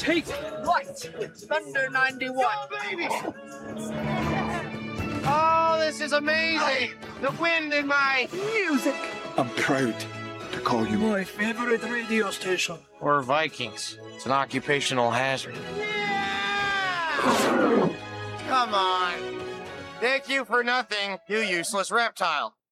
Take flight with Thunder 91. Baby! Oh, this is amazing! The wind in my Music. I'm proud to call you My favorite radio station. We're Vikings. It's an occupational hazard. Come on. Thank you for nothing, you useless reptile.